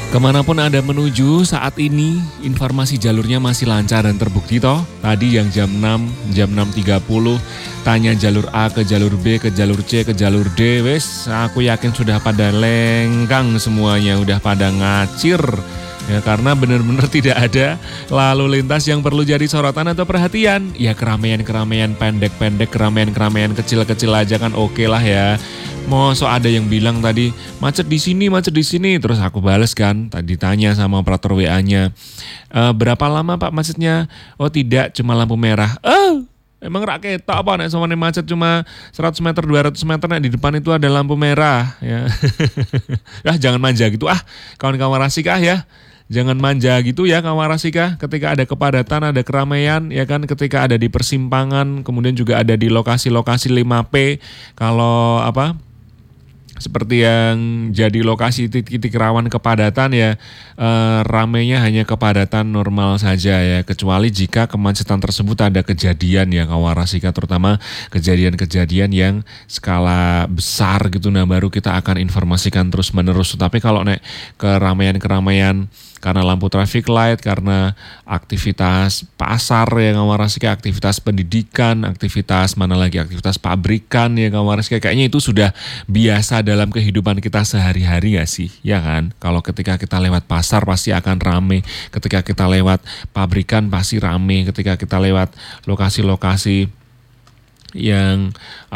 Kemanapun Anda menuju saat ini, informasi jalurnya masih lancar dan terbukti toh. Tadi yang jam 6, jam 6.30, tanya jalur A ke jalur B, ke jalur C, ke jalur D, wes aku yakin sudah pada lengkang semuanya, udah pada ngacir. Ya, karena benar-benar tidak ada lalu lintas yang perlu jadi sorotan atau perhatian. Ya keramaian-keramaian pendek-pendek, keramaian-keramaian kecil-kecil aja kan oke lah ya. Masa ada yang bilang tadi macet di sini, terus aku bales kan, tadi tanya sama operator WA-nya, berapa lama Pak macetnya? Oh tidak, cuma lampu merah. Emang rakyat apa nek sama macet cuma 100 meter, 200 meter, nah di depan itu ada lampu merah ya. Jangan manja gitu kawan-kawan Rasika ya. Jangan manja gitu ya kawan Rasika, ketika ada kepadatan, ada keramaian ya kan, ketika ada di persimpangan, kemudian juga ada di lokasi-lokasi 5P, kalau seperti yang jadi lokasi titik-titik rawan kepadatan ya, ramainya hanya kepadatan normal saja ya, kecuali jika kemacetan tersebut ada kejadian ya kawan Rasika, terutama kejadian-kejadian yang skala besar gitu, nah baru kita akan informasikan terus menerus. Tapi kalau keramaian-keramaian karena lampu traffic light, karena aktivitas pasar ya kawan Rasika, aktivitas pendidikan, aktivitas pabrikan ya kawan Rasika, kayaknya itu sudah biasa dalam kehidupan kita sehari-hari gak sih? Ya kan? Kalau ketika kita lewat pasar pasti akan rame, ketika kita lewat pabrikan pasti rame, ketika kita lewat lokasi-lokasi yang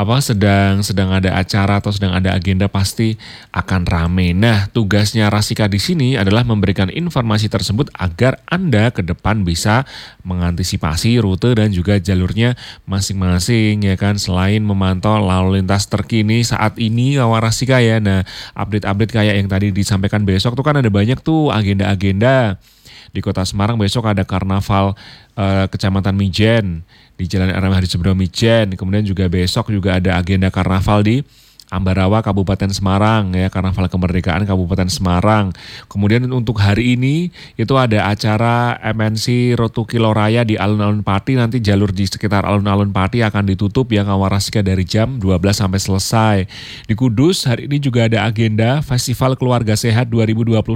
sedang ada acara atau sedang ada agenda pasti akan rame. Nah, tugasnya Rasika di sini adalah memberikan informasi tersebut agar Anda ke depan bisa mengantisipasi rute dan juga jalurnya masing-masing ya kan, selain memantau lalu lintas terkini saat ini kawan Rasika ya. Nah, update-update kayak yang tadi disampaikan, besok tuh kan ada banyak tuh agenda-agenda. Di Kota Semarang besok ada karnaval Kecamatan Mijen di Jalan RM Hadi Sugro Mijen. Kemudian juga besok juga ada agenda karnaval di Ambarawa Kabupaten Semarang ya, Karnaval Kemerdekaan Kabupaten Semarang. Kemudian untuk hari ini itu ada acara MNC Road to Kiloraya di Alun-Alun Pati. Nanti jalur di sekitar Alun-Alun Pati akan ditutup ya kawan Rasika dari jam 12 sampai selesai. Di Kudus hari ini juga ada agenda Festival Keluarga Sehat 2026.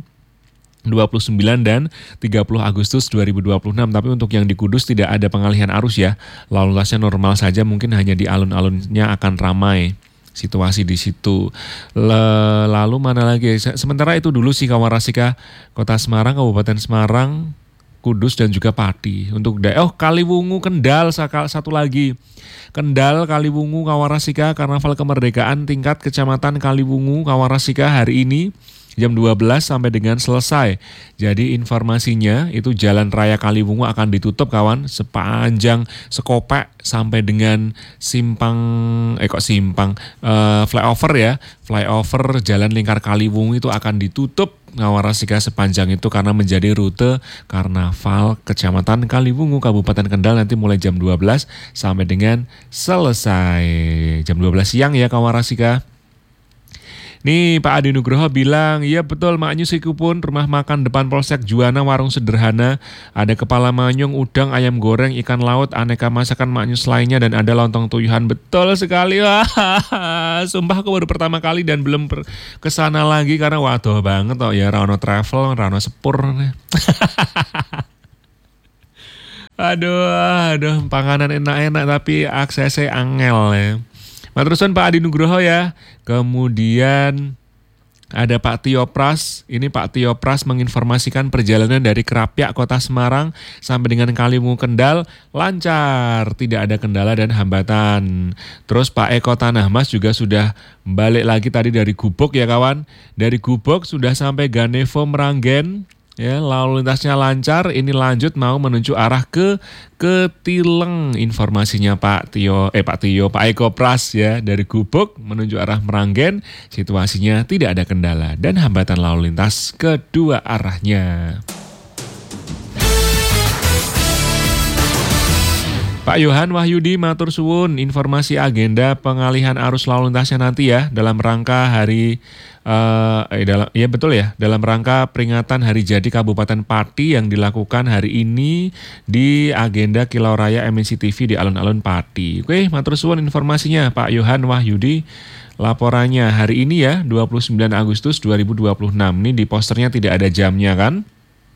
29 dan 30 Agustus 2026. Tapi untuk yang di Kudus tidak ada pengalihan arus ya. Lalu lintasnya normal saja, mungkin hanya di alun-alunnya akan ramai situasi di situ. Lalu mana lagi? Sementara itu dulu sih kawan Rasika, Kota Semarang, Kabupaten Semarang, Kudus dan juga Pati. Untuk Kaliwungu, Kendal satu lagi. Kendal, Kaliwungu, kawan Rasika, Karnaval Kemerdekaan tingkat Kecamatan Kaliwungu, kawan Rasika hari ini jam 12 sampai dengan selesai. Jadi informasinya itu Jalan Raya Kaliwungu akan ditutup kawan, sepanjang Sekopek sampai dengan flyover ya. Flyover Jalan Lingkar Kaliwungu itu akan ditutup kawan Rasika sepanjang itu, karena menjadi rute Karnaval Kecamatan Kaliwungu Kabupaten Kendal nanti mulai jam 12 sampai dengan selesai. Jam 12 siang ya kawan Rasika. Nih Pak Adi Nugroho bilang, iya betul Mak Nyus iku pun rumah makan depan Polsek Juwana, warung sederhana. Ada kepala manyung, udang, ayam goreng, ikan laut, aneka masakan Mak Nyus lainnya, dan ada lontong tuyuhan. Betul sekali. Wah, sumpah aku baru pertama kali dan belum kesana lagi karena waduh banget ya, rano travel, rano sepur. Aduh, panganan enak-enak tapi aksesnya angel ya. Terusan Pak Adi Nugroho ya. Kemudian ada Pak Tio Pras. Ini Pak Tio Pras menginformasikan perjalanan dari Kerapiak Kota Semarang sampai dengan Kaliwungu Kendal lancar, tidak ada kendala dan hambatan. Terus Pak Eko Tanah Mas juga sudah balik lagi tadi dari Gubuk ya kawan. Dari Gubuk sudah sampai Ganevo Meranggen. Ya, lalu lintasnya lancar. Ini lanjut mau menuju arah ke Ketileng. Informasinya Pak Eko Pras ya, dari Gubuk menuju arah Meranggen. Situasinya tidak ada kendala dan hambatan lalu lintas kedua arahnya. Pak Yohan Wahyudi matur suwun, informasi agenda pengalihan arus lalu lintasnya nanti ya dalam rangka dalam rangka peringatan Hari Jadi Kabupaten Pati yang dilakukan hari ini di agenda Kiloraya MNC TV di alun-alun Pati. Oke, matur suwun informasinya Pak Yohan Wahyudi. laporannya hari ini ya, 29 Agustus 2026. Ini di posternya tidak ada jamnya kan?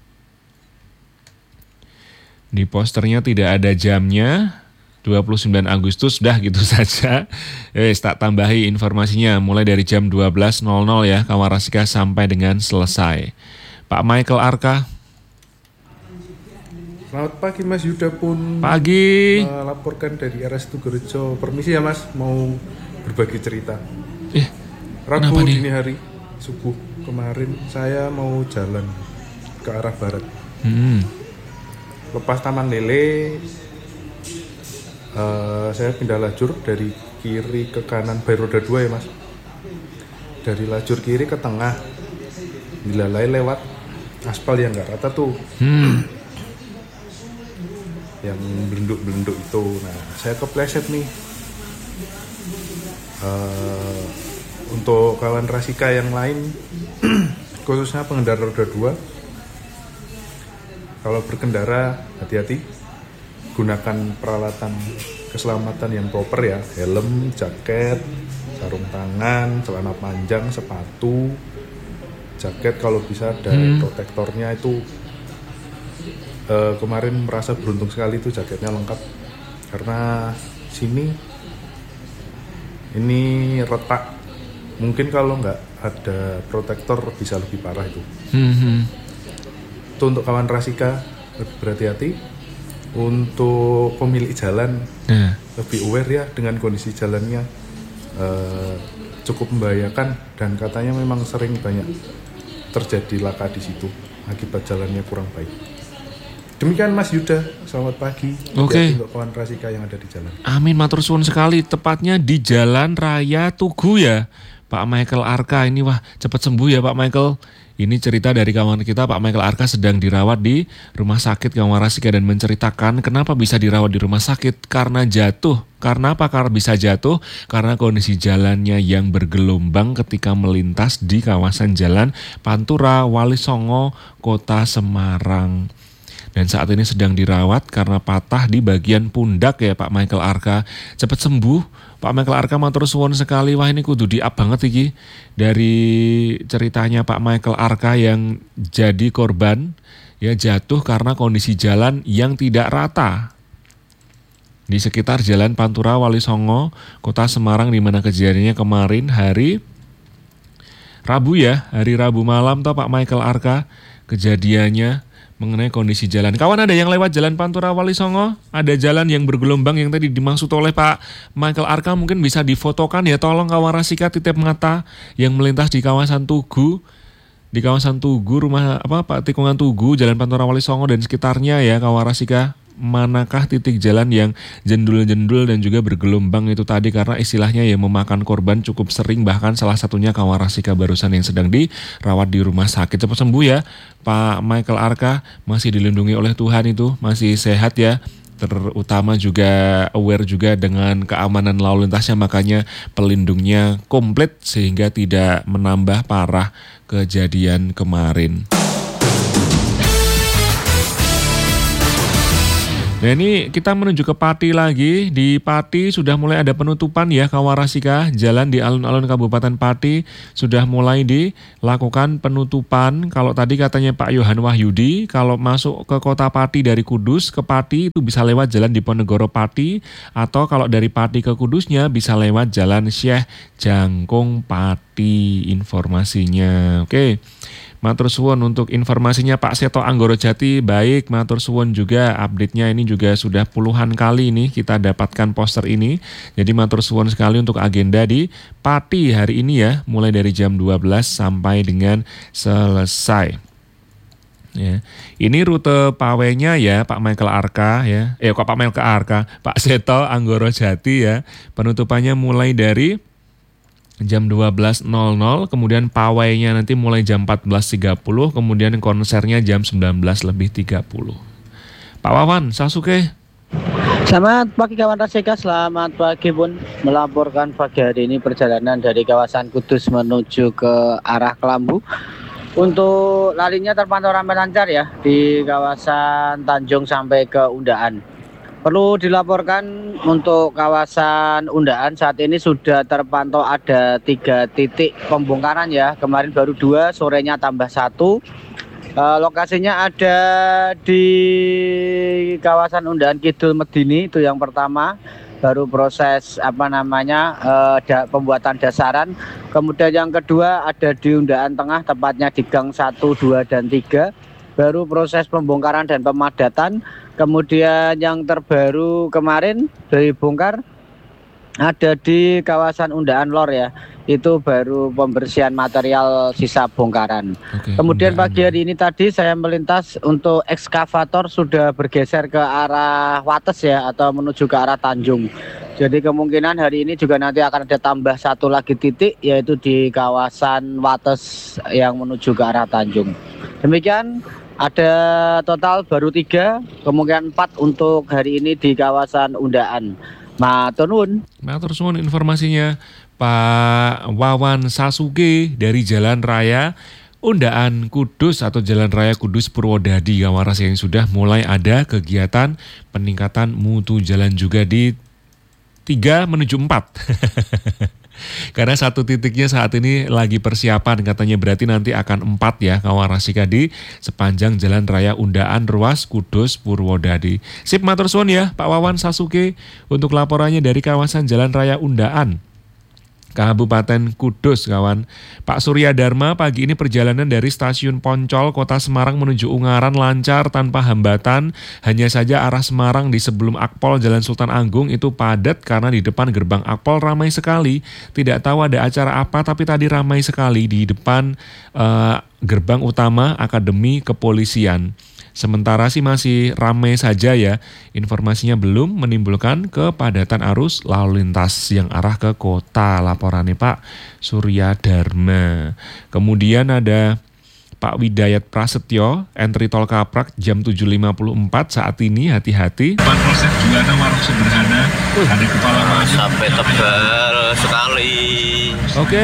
Di posternya tidak ada jamnya. 29 Agustus dah gitu saja. Tak tambahi informasinya mulai dari jam 12.00 ya Kawarasika sampai dengan selesai. Pak Michael Arka. Selamat pagi Mas Yuda pun Pagi. melaporkan dari RS Tugurejo. Permisi ya Mas, mau berbagi cerita. Rabu dini hari subuh kemarin saya mau jalan ke arah barat. Lepas Taman Lele, saya pindah lajur dari kiri ke kanan by roda 2 ya Mas. Dari lajur kiri ke tengah, dilalai lewat aspal yang nggak rata tuh. Yang belenduk-belenduk itu. Nah, saya kepleset nih. Untuk kawan Rasika yang lain, khususnya pengendara roda 2, kalau berkendara hati-hati, gunakan peralatan keselamatan yang proper ya, helm, jaket, sarung tangan, celana panjang, sepatu, jaket kalau bisa ada protektornya itu. Kemarin merasa beruntung sekali tuh jaketnya lengkap, karena sini ini retak, mungkin kalau nggak ada protektor bisa lebih parah itu. Itu untuk kawan Rasika berhati-hati. Untuk pemilik jalan lebih aware ya dengan kondisi jalannya, cukup membahayakan dan katanya memang sering banyak terjadi laka di situ akibat jalannya kurang baik. Demikian Mas Yuda, selamat pagi. Oke. Untuk kawan Rasika yang ada di jalan. Amin, matur suwun sekali. Tepatnya di Jalan Raya Tugu ya, Pak Michael Arka. Ini wah cepat sembuh ya Pak Michael. Ini cerita dari kawan kita, Pak Michael Arka sedang dirawat di Rumah Sakit Kawarasika dan menceritakan kenapa bisa dirawat di rumah sakit, karena jatuh. Karena apa? Karena bisa jatuh karena kondisi jalannya yang bergelombang ketika melintas di kawasan Jalan Pantura, Wali Songo, Kota Semarang. Dan saat ini sedang dirawat karena patah di bagian pundak ya Pak Michael Arka. Cepat sembuh Pak Michael Arka, matur suwun sekali. Wah ini kudu di-up banget iki dari ceritanya Pak Michael Arka yang jadi korban ya jatuh karena kondisi jalan yang tidak rata di sekitar Jalan Pantura, Wali Songo, Kota Semarang, di mana kejadiannya kemarin hari Rabu ya, hari Rabu malam toh Pak Michael Arka kejadiannya mengenai kondisi jalan. Kawan, ada yang lewat Jalan Pantura Wali Songo? Ada jalan yang bergelombang yang tadi dimaksud oleh Pak Michael Arka, mungkin bisa difotokan ya, tolong kawan Rasika titip mata yang melintas di kawasan Tugu. Di kawasan Tugu, rumah Pak Tikungan Tugu, Jalan Pantura Wali Songo dan sekitarnya ya kawan Rasika. Manakah titik jalan yang jendul-jendul dan juga bergelombang itu tadi, karena istilahnya ya memakan korban cukup sering, bahkan salah satunya kawan Rasika barusan yang sedang dirawat di rumah sakit. Cepat sembuh ya Pak Michael Arka, masih dilindungi oleh Tuhan itu, masih sehat ya, terutama juga aware juga dengan keamanan lalu lintasnya, makanya pelindungnya komplit sehingga tidak menambah parah kejadian kemarin. Nah ini kita menuju ke Pati lagi. Di Pati sudah mulai ada penutupan ya Kawarasika. Jalan di alun-alun Kabupaten Pati sudah mulai dilakukan penutupan. Kalau tadi katanya Pak Yohan Wahyudi, kalau masuk ke kota Pati dari Kudus ke Pati itu bisa lewat jalan Diponegoro Pati, atau kalau dari Pati ke Kudusnya bisa lewat jalan Syekh Jangkung Pati informasinya. Oke. Matur suwun untuk informasinya Pak Seto Anggoro Jati. Baik, matur suwun juga update-nya, ini juga sudah puluhan kali ini kita dapatkan poster ini. Jadi matur suwun sekali untuk agenda di Pati hari ini ya, mulai dari jam 12 sampai dengan selesai. Ya. Ini rute pawainya ya Pak Michael Arka ya. Kok Pak Michael Arka, Pak Seto Anggoro Jati ya. Penutupannya mulai dari jam 12.00, kemudian pawainya nanti mulai jam 14.30, kemudian konsernya jam 19.30. Pak Wawan, Sasuke. Selamat pagi kawan Rasika, selamat pagi Bun. Melaporkan pagi hari ini perjalanan dari kawasan Kudus menuju ke arah Kelambu. Untuk larinya terpantau ramai lancar ya di kawasan Tanjung sampai ke Undaan. Perlu dilaporkan untuk kawasan Undaan saat ini sudah terpantau ada 3 titik pembongkaran ya. Kemarin baru 2, sorenya tambah 1. Lokasinya ada di kawasan Undaan Kidul Medini, itu yang pertama. Baru proses pembuatan dasaran. Kemudian yang kedua ada di Undaan Tengah, tepatnya di Gang 1, 2, dan 3. Baru proses pembongkaran dan pemadatan. Kemudian yang terbaru kemarin dari bongkar ada di kawasan Undaan Lor ya. Itu baru pembersihan material sisa bongkaran. Kemudian pagi hari ini tadi saya melintas untuk ekskavator sudah bergeser ke arah Wates ya, atau menuju ke arah Tanjung. Jadi kemungkinan hari ini juga nanti akan ada tambah 1 lagi titik, yaitu di kawasan Wates yang menuju ke arah Tanjung. Demikian, ada total baru 3, kemungkinan 4 untuk hari ini di kawasan Undaan. Matur nuwun informasinya Pak Wawan Sasuke dari Jalan Raya Undaan Kudus atau Jalan Raya Kudus Purwodadi Kawaras, yang sudah mulai ada kegiatan peningkatan mutu jalan juga di 3 menuju 4. Karena 1 titiknya saat ini lagi persiapan, katanya berarti nanti akan 4 ya Kawarasika di sepanjang Jalan Raya Undaan Ruas Kudus Purwodadi. Sip, matur suwun ya Pak Wawan Sasuke untuk laporannya dari kawasan Jalan Raya Undaan Kabupaten Kudus, kawan. Pak Surya Dharma, pagi ini perjalanan dari stasiun Poncol, Kota Semarang menuju Ungaran lancar tanpa hambatan. Hanya saja arah Semarang di sebelum Akpol Jalan Sultan Agung itu padat karena di depan gerbang Akpol ramai sekali. Tidak tahu ada acara apa, tapi tadi ramai sekali di depan gerbang utama Akademi Kepolisian. Sementara sih masih ramai saja ya, informasinya belum menimbulkan kepadatan arus lalu lintas yang arah ke kota, laporannya Pak Surya Dharma. Kemudian ada Pak Widayat Prasetyo, entry tol Kaprak jam 7.54 saat ini, hati-hati. Pak Polsek Juwana Warung Sederhana, ada kepala sampai tebal sekali. Oke.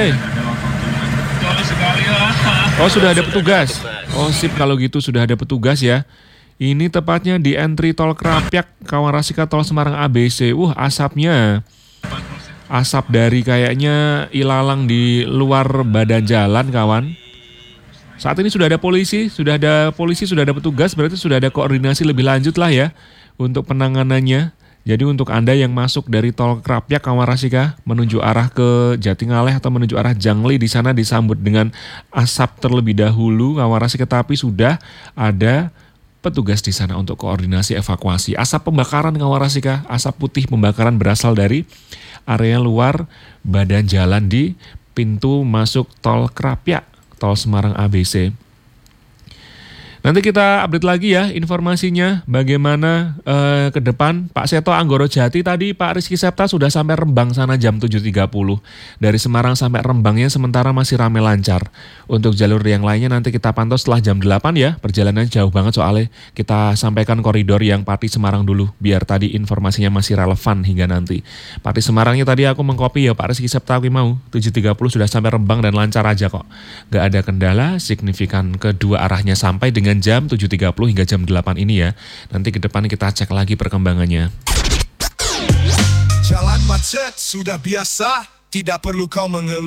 Oh, sudah ada petugas. Oh, sip, kalau gitu sudah ada petugas ya. Ini tepatnya di entry tol Krapyak, Kawarasika Tol Semarang ABC. Asapnya. Asap dari kayaknya ilalang di luar badan jalan, kawan. Saat ini sudah ada polisi, sudah ada petugas, berarti sudah ada koordinasi lebih lanjut lah ya untuk penanganannya. Jadi untuk Anda yang masuk dari tol Krapyak Kawarasika menuju arah ke Jatingaleh atau menuju arah Jangli, di sana disambut dengan asap terlebih dahulu Kawarasika, tapi sudah ada petugas di sana untuk koordinasi evakuasi. Asap pembakaran Kawarasika, asap putih pembakaran berasal dari area luar badan jalan di pintu masuk tol Krapyak, tol Semarang ABC. Nanti kita update lagi ya informasinya bagaimana ke depan. Pak Seto Anggoro Jati tadi Pak Rizky Septa sudah sampai Rembang sana jam 7.30. Dari Semarang sampai Rembangnya sementara masih ramai lancar. Untuk jalur yang lainnya nanti kita pantau setelah jam 8 ya. Perjalanan jauh banget soalnya. Kita sampaikan koridor yang Pati Semarang dulu biar tadi informasinya masih relevan hingga nanti. Pati Semarangnya tadi aku mengcopy ya Pak Rizky Septa, aku mau 7.30 sudah sampai Rembang dan lancar aja kok. Gak ada kendala signifikan kedua arahnya sampai dengan jam 7.30 hingga jam 8 ini ya. Nanti ke depan kita cek lagi perkembangannya. Jalan macet sudah biasa, tidak perlu kau mengeluh.